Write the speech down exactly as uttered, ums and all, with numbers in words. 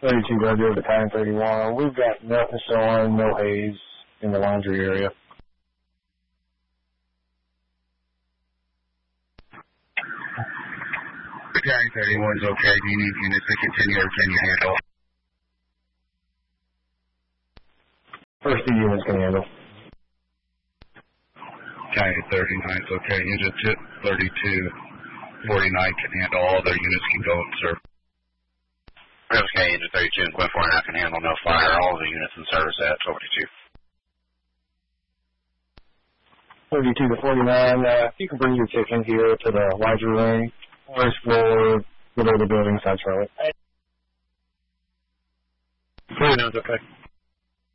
thirty-two Radio Battalion thirty-one. We've got nothing showing, no haze in the laundry area. Battalion thirty-one is okay. Do you need units to continue or can you handle? First two units can handle. Battalion thirty-nine is okay. Unit thirty-two forty-nine can handle. All their units can go, sir. Okay, Unit thirty-two and Quinn four and a half can handle no fire. All of the units in service at forty-two. thirty-two to forty-nine, uh, you can bring your chicken here to the laundry ring, first floor, below the building, side Charlotte. forty-nine is okay.